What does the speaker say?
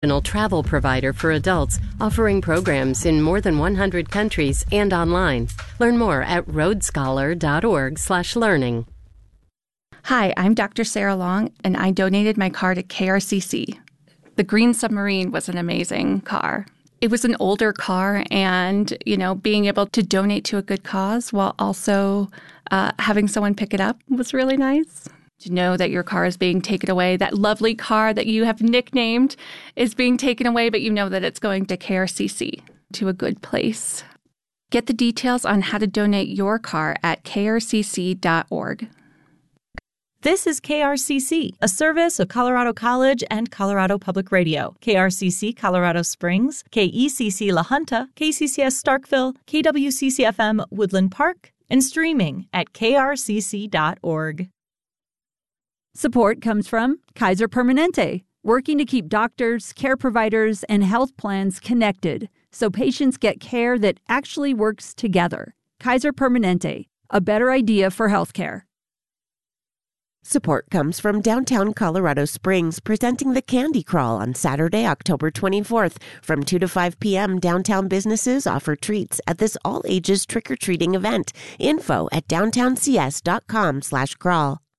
Travel provider for adults, offering programs in more than 100 countries and online. Learn more at roadscholar.org/learning. Hi, I'm Dr. Sarah Long, and I donated my car to KRCC. The Green Submarine was an amazing car. It was an older car, and, being able to donate to a good cause while also having someone pick it up was really nice. To know that your car is being taken away, that lovely car that you have nicknamed is being taken away, but you know that it's going to KRCC, to a good place. Get the details on how to donate your car at krcc.org. This is KRCC, a service of Colorado College and Colorado Public Radio. KRCC Colorado Springs, KECC La Junta, KCCS Starkville, KWCC-FM Woodland Park, and streaming at krcc.org. Support comes from Kaiser Permanente, working to keep doctors, care providers, and health plans connected so patients get care that actually works together. Kaiser Permanente, a better idea for healthcare. Support comes from Downtown Colorado Springs, presenting the Candy Crawl on Saturday, October 24th. From 2 to 5 p.m., downtown businesses offer treats at this all-ages trick-or-treating event. Info at downtowncs.com/crawl.